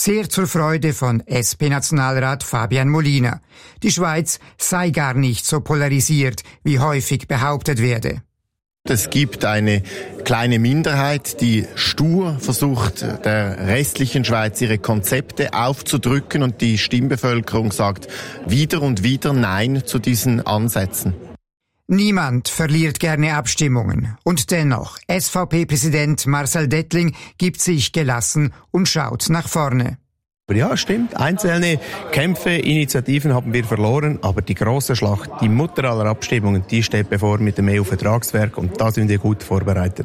Sehr zur Freude von SP-Nationalrat Fabian Molina. Die Schweiz sei gar nicht so polarisiert, wie häufig behauptet werde. Es gibt eine kleine Minderheit, die stur versucht, der restlichen Schweiz ihre Konzepte aufzudrücken, und die Stimmbevölkerung sagt wieder und wieder Nein zu diesen Ansätzen. Niemand verliert gerne Abstimmungen. Und dennoch, SVP-Präsident Marcel Dettling gibt sich gelassen und schaut nach vorne. Ja, stimmt. Einzelne Kämpfe, Initiativen haben wir verloren, aber die grosse Schlacht, die Mutter aller Abstimmungen, die steht bevor mit dem EU-Vertragswerk, und da sind wir gut vorbereitet.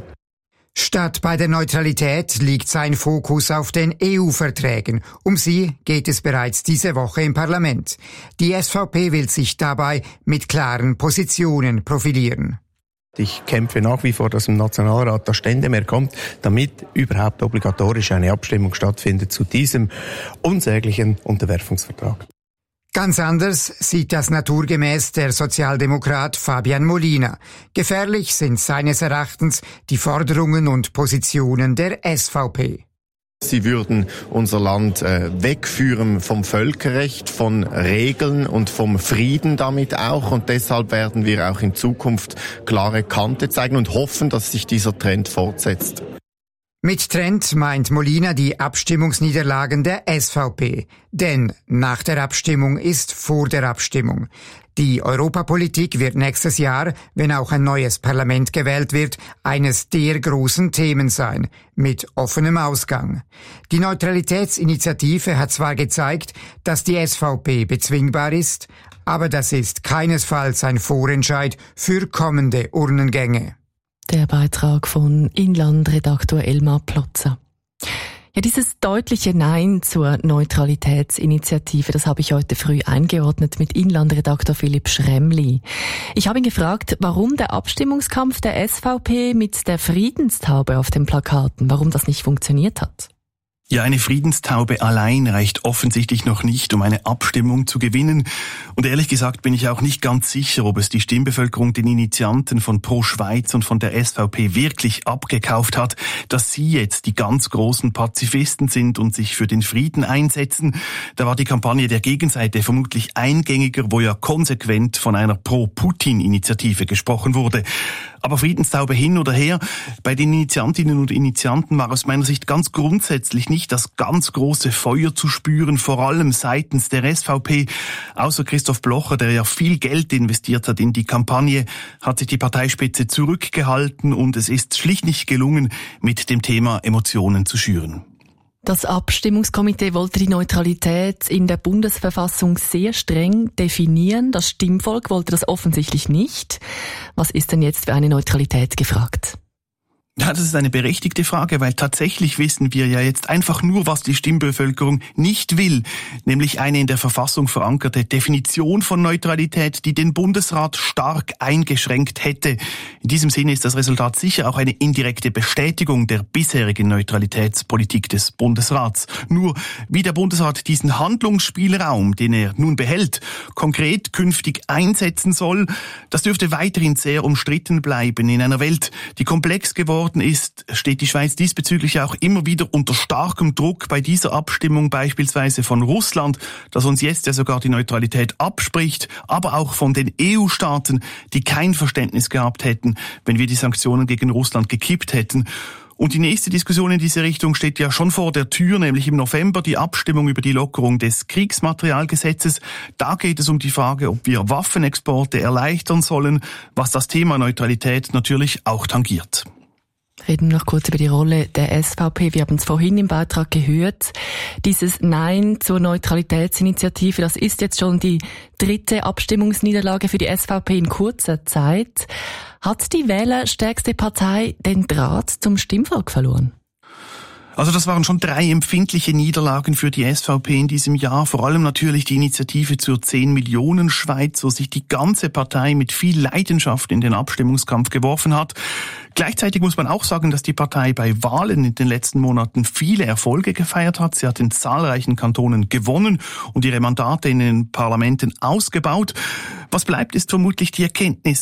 Statt bei der Neutralität liegt sein Fokus auf den EU-Verträgen. Um sie geht es bereits diese Woche im Parlament. Die SVP will sich dabei mit klaren Positionen profilieren. Ich kämpfe nach wie vor, dass im Nationalrat das Ständemehr kommt, damit überhaupt obligatorisch eine Abstimmung stattfindet zu diesem unsäglichen Unterwerfungsvertrag. Ganz anders sieht das naturgemäß der Sozialdemokrat Fabian Molina. Gefährlich sind seines Erachtens die Forderungen und Positionen der SVP. Sie würden unser Land wegführen vom Völkerrecht, von Regeln und vom Frieden damit auch. Und deshalb werden wir auch in Zukunft klare Kante zeigen und hoffen, dass sich dieser Trend fortsetzt. Mit Trend meint Molina die Abstimmungsniederlagen der SVP. Denn nach der Abstimmung ist vor der Abstimmung. Die Europapolitik wird nächstes Jahr, wenn auch ein neues Parlament gewählt wird, eines der großen Themen sein, mit offenem Ausgang. Die Neutralitätsinitiative hat zwar gezeigt, dass die SVP bezwingbar ist, aber das ist keinesfalls ein Vorentscheid für kommende Urnengänge. Der Beitrag von Inland-Redaktor Elmar Plotzer. Ja, dieses deutliche Nein zur Neutralitätsinitiative, das habe ich heute früh eingeordnet mit Inland-Redaktor Philipp Schremli. Ich habe ihn gefragt, warum der Abstimmungskampf der SVP mit der Friedenstaube auf den Plakaten, warum das nicht funktioniert hat. Ja, eine Friedenstaube allein reicht offensichtlich noch nicht, um eine Abstimmung zu gewinnen. Und ehrlich gesagt bin ich auch nicht ganz sicher, ob es die Stimmbevölkerung den Initianten von Pro Schweiz und von der SVP wirklich abgekauft hat, dass sie jetzt die ganz großen Pazifisten sind und sich für den Frieden einsetzen. Da war die Kampagne der Gegenseite vermutlich eingängiger, wo ja konsequent von einer Pro-Putin-Initiative gesprochen wurde. Aber Friedenstaube hin oder her, bei den Initiantinnen und Initianten war aus meiner Sicht ganz grundsätzlich nicht das ganz große Feuer zu spüren, vor allem seitens der SVP. Außer Christoph Blocher, der ja viel Geld investiert hat in die Kampagne, hat sich die Parteispitze zurückgehalten und es ist schlicht nicht gelungen, mit dem Thema Emotionen zu schüren. Das Abstimmungskomitee wollte die Neutralität in der Bundesverfassung sehr streng definieren. Das Stimmvolk wollte das offensichtlich nicht. Was ist denn jetzt für eine Neutralität gefragt? Ja, das ist eine berechtigte Frage, weil tatsächlich wissen wir ja jetzt einfach nur, was die Stimmbevölkerung nicht will, nämlich eine in der Verfassung verankerte Definition von Neutralität, die den Bundesrat stark eingeschränkt hätte. In diesem Sinne ist das Resultat sicher auch eine indirekte Bestätigung der bisherigen Neutralitätspolitik des Bundesrats. Nur wie der Bundesrat diesen Handlungsspielraum, den er nun behält, konkret künftig einsetzen soll, das dürfte weiterhin sehr umstritten bleiben. In einer Welt, die komplex geworden ist, steht die Schweiz diesbezüglich auch immer wieder unter starkem Druck bei dieser Abstimmung, beispielsweise von Russland, das uns jetzt ja sogar die Neutralität abspricht, aber auch von den EU-Staaten, die kein Verständnis gehabt hätten, wenn wir die Sanktionen gegen Russland gekippt hätten. Und die nächste Diskussion in diese Richtung steht ja schon vor der Tür, nämlich im November die Abstimmung über die Lockerung des Kriegsmaterialgesetzes. Da geht es um die Frage, ob wir Waffenexporte erleichtern sollen, was das Thema Neutralität natürlich auch tangiert. Reden wir noch kurz über die Rolle der SVP. Wir haben es vorhin im Beitrag gehört. Dieses Nein zur Neutralitätsinitiative, das ist jetzt schon die 3. Abstimmungsniederlage für die SVP in kurzer Zeit. Hat die wählerstärkste Partei den Draht zum Stimmvolk verloren? Also das waren schon 3 empfindliche Niederlagen für die SVP in diesem Jahr. Vor allem natürlich die Initiative zur 10-Millionen-Schweiz, wo sich die ganze Partei mit viel Leidenschaft in den Abstimmungskampf geworfen hat. Gleichzeitig muss man auch sagen, dass die Partei bei Wahlen in den letzten Monaten viele Erfolge gefeiert hat. Sie hat in zahlreichen Kantonen gewonnen und ihre Mandate in den Parlamenten ausgebaut. Was bleibt, ist vermutlich die Erkenntnis,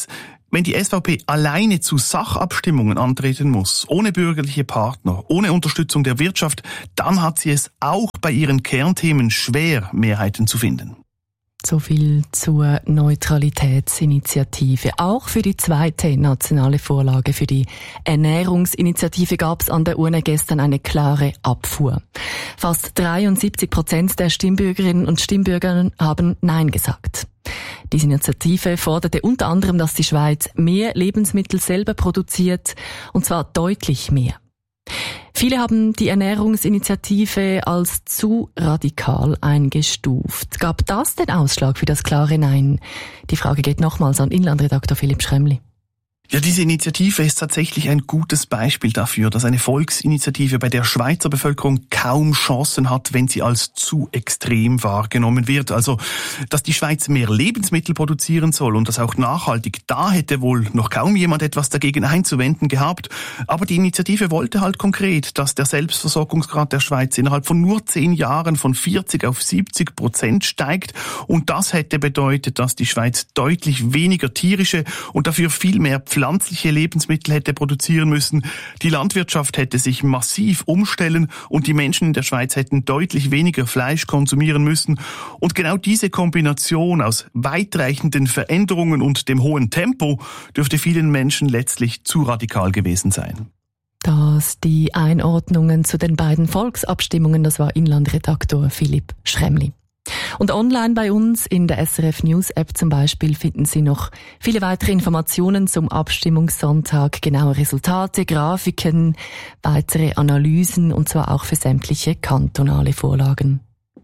Wenn die SVP alleine zu Sachabstimmungen antreten muss, ohne bürgerliche Partner, ohne Unterstützung der Wirtschaft, dann hat sie es auch bei ihren Kernthemen schwer, Mehrheiten zu finden. So viel zur Neutralitätsinitiative. Auch für die zweite nationale Vorlage für die Ernährungsinitiative gab es an der Urne gestern eine klare Abfuhr. Fast 73% der Stimmbürgerinnen und Stimmbürger haben Nein gesagt. Diese Initiative forderte unter anderem, dass die Schweiz mehr Lebensmittel selber produziert, und zwar deutlich mehr. Viele haben die Ernährungsinitiative als zu radikal eingestuft. Gab das den Ausschlag für das klare Nein? Die Frage geht nochmals an Inlandredaktor Philipp Schremli. Ja, diese Initiative ist tatsächlich ein gutes Beispiel dafür, dass eine Volksinitiative bei der Schweizer Bevölkerung kaum Chancen hat, wenn sie als zu extrem wahrgenommen wird. Also, dass die Schweiz mehr Lebensmittel produzieren soll und das auch nachhaltig, da hätte wohl noch kaum jemand etwas dagegen einzuwenden gehabt. Aber die Initiative wollte halt konkret, dass der Selbstversorgungsgrad der Schweiz innerhalb von nur 10 Jahren von 40 auf 70% steigt. Und das hätte bedeutet, dass die Schweiz deutlich weniger tierische und dafür viel mehr pflanzliche Lebensmittel hätte produzieren müssen. Die Landwirtschaft hätte sich massiv umstellen und die Menschen in der Schweiz hätten deutlich weniger Fleisch konsumieren müssen. Und genau diese Kombination aus weitreichenden Veränderungen und dem hohen Tempo dürfte vielen Menschen letztlich zu radikal gewesen sein. Das die Einordnungen zu den beiden Volksabstimmungen, das war Inlandredaktor Philipp Schremli. Und online bei uns in der SRF News App zum Beispiel finden Sie noch viele weitere Informationen zum Abstimmungssonntag, genaue Resultate, Grafiken, weitere Analysen und zwar auch für sämtliche kantonale Vorlagen.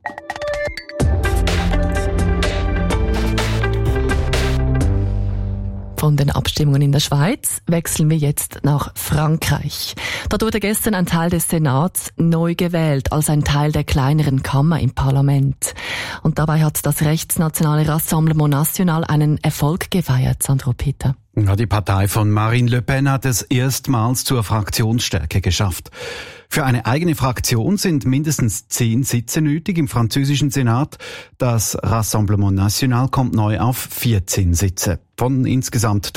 Von den Abstimmungen in der Schweiz wechseln wir jetzt nach Frankreich. Dort wurde gestern ein Teil des Senats neu gewählt, als ein Teil der kleineren Kammer im Parlament. Und dabei hat das rechtsnationale Rassemblement National einen Erfolg gefeiert, Sandro Peter. Ja, die Partei von Marine Le Pen hat es erstmals zur Fraktionsstärke geschafft. Für eine eigene Fraktion sind mindestens 10 Sitze nötig im französischen Senat. Das Rassemblement National kommt neu auf 14 Sitze von insgesamt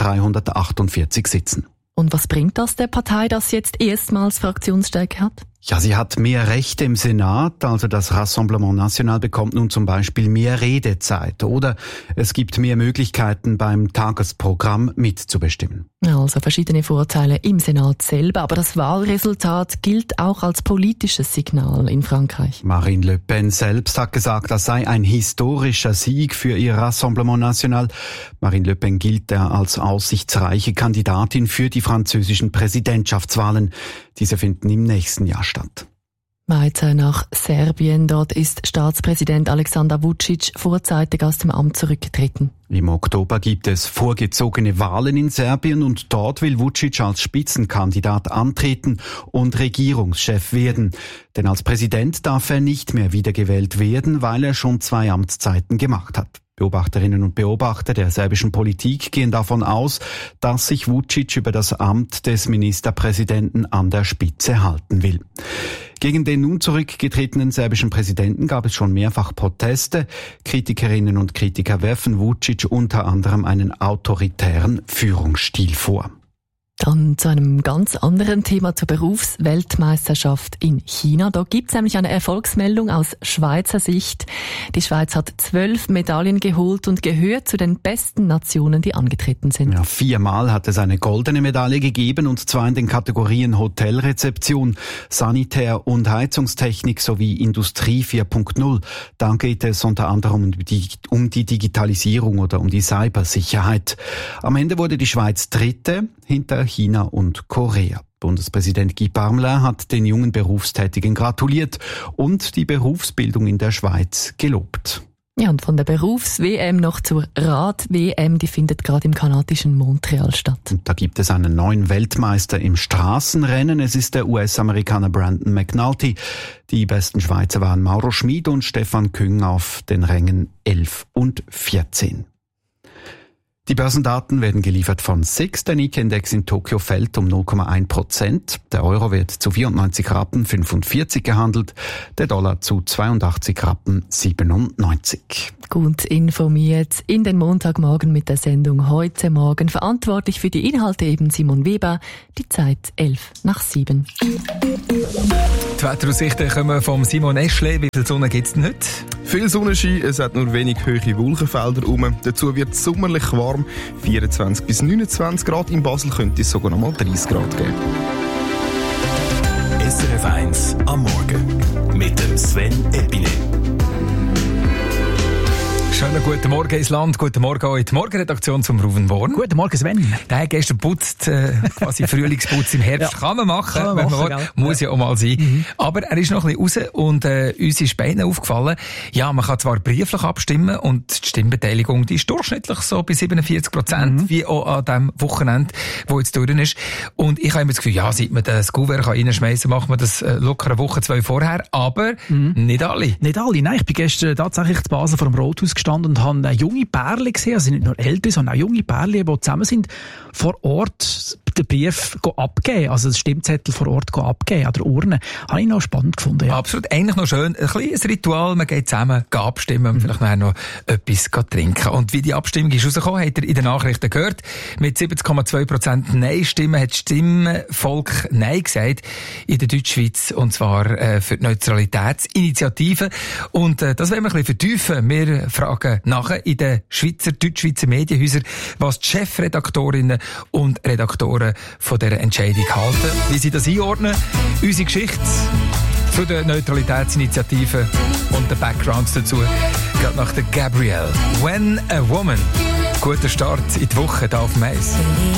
348 Sitzen. Und was bringt das der Partei, dass jetzt erstmals Fraktionsstärke hat? Ja, sie hat mehr Rechte im Senat, also das Rassemblement National bekommt nun zum Beispiel mehr Redezeit oder es gibt mehr Möglichkeiten beim Tagesprogramm mitzubestimmen. Also verschiedene Vorteile im Senat selber, aber das Wahlresultat gilt auch als politisches Signal in Frankreich. Marine Le Pen selbst hat gesagt, das sei ein historischer Sieg für ihr Rassemblement National. Marine Le Pen gilt als aussichtsreiche Kandidatin für die französischen Präsidentschaftswahlen. Diese finden im nächsten Jahr statt. Weiter nach Serbien. Dort ist Staatspräsident Aleksandar Vučić vorzeitig aus dem Amt zurückgetreten. Im Oktober gibt es vorgezogene Wahlen in Serbien und dort will Vučić als Spitzenkandidat antreten und Regierungschef werden. Denn als Präsident darf er nicht mehr wiedergewählt werden, weil er schon 2 Amtszeiten gemacht hat. Beobachterinnen und Beobachter der serbischen Politik gehen davon aus, dass sich Vučić über das Amt des Ministerpräsidenten an der Spitze halten will. Gegen den nun zurückgetretenen serbischen Präsidenten gab es schon mehrfach Proteste. Kritikerinnen und Kritiker werfen Vučić unter anderem einen autoritären Führungsstil vor. Dann zu einem ganz anderen Thema, zur Berufsweltmeisterschaft in China. Da gibt's nämlich eine Erfolgsmeldung aus Schweizer Sicht. Die Schweiz hat 12 Medaillen geholt und gehört zu den besten Nationen, die angetreten sind. Ja, 4-mal hat es eine goldene Medaille gegeben und zwar in den Kategorien Hotelrezeption, Sanitär- und Heizungstechnik sowie Industrie 4.0. Da geht es unter anderem um die Digitalisierung oder um die Cybersicherheit. Am Ende wurde die Schweiz Dritte hinter China und Korea. Bundespräsident Guy Parmelin hat den jungen Berufstätigen gratuliert und die Berufsbildung in der Schweiz gelobt. Ja, und von der Berufs-WM noch zur Rad-WM, die findet gerade im kanadischen Montreal statt. Und da gibt es einen neuen Weltmeister im Straßenrennen. Es ist der US-Amerikaner Brandon McNulty. Die besten Schweizer waren Mauro Schmid und Stefan Küng auf den Rängen 11 und 14. Die Börsendaten werden geliefert von SIX. Der Nikkei-Index in Tokio fällt um 0,1%. Der Euro wird zu 94 Rappen 45 gehandelt, der Dollar zu 82 Rappen 97. Gut informiert in den Montagmorgen mit der Sendung «Heute Morgen». Verantwortlich für die Inhalte eben Simon Weber. Die Zeit 6:11. Die Wetteraussichten kommen vom Simon Eschle. Wie viel Sonne gibt es denn heute? Viel Sonnenschein, es hat nur wenig hohe Wolkenfelder rum. Dazu wird es sommerlich warm, 24 bis 29 Grad. In Basel könnte es sogar noch mal 30 Grad geben. SRF 1 am Morgen mit dem Sven Epine. Schönen guten Morgen ins Land, guten Morgen auch in die Morgenredaktion zum Ruven Born. Guten Morgen, Sven. Der hat gestern putzt, quasi Frühlingsputz im Herbst. Ja. Kann man machen, wenn man will. Muss ja auch mal sein. Mhm. Aber er ist noch ein bisschen raus und uns ist bei Ihnen aufgefallen, ja, man kann zwar brieflich abstimmen und die Stimmbeteiligung, die ist durchschnittlich so bei 47%, wie auch an dem Wochenende, wo jetzt durch ist. Und ich habe immer das Gefühl, ja, seit man das Kuvert reinschmeißen kann, macht man das locker eine Woche, 2 vorher. Aber nicht alle. Nicht alle, nein. Ich bin gestern tatsächlich zu Basel vor dem Rathaus gestanden und habe junge Pärchen gesehen, also nicht nur Ältere, sondern auch junge Pärchen, die zusammen sind, vor Ort den Brief abgeben, also den Stimmzettel vor Ort abgeben an der Urne. Habe ich noch spannend gefunden. Ja. Absolut, eigentlich noch schön. Ein kleines Ritual, man geht zusammen abstimmen und vielleicht noch etwas trinken. Und wie die Abstimmung ist rausgekommen, habt ihr in den Nachrichten gehört. Mit 70,2% Nein-Stimmen hat das Stimmvolk Nein gesagt in der Deutschschweiz, und zwar für die Neutralitätsinitiative. Und das wollen wir ein bisschen vertiefen. Wir fragen nachher in den Deutschschweizer Medienhäusern, was die Chefredaktorinnen und Redaktoren von dieser Entscheidung halten, wie sie das einordnen. Unsere Geschichte zu der Neutralitätsinitiative und den Backgrounds dazu geht nach der Gabrielle. When a Woman. Guter Start in die Woche hier auf Mais.